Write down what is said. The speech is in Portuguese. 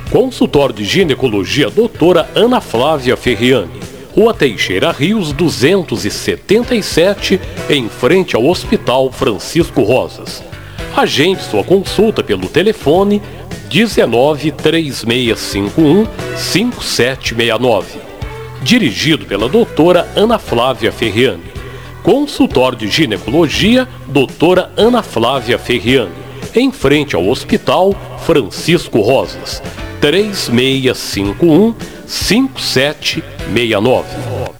Consultório de Ginecologia Doutora Ana Flávia Ferriani, Rua Teixeira Rios 277, em frente ao Hospital Francisco Rosas. Agende sua consulta pelo telefone 19 3651 5769. Dirigido pela doutora Ana Flávia Ferriani. Consultório de Ginecologia Doutora Ana Flávia Ferriani, em frente ao Hospital Francisco Rosas. 3651 5769.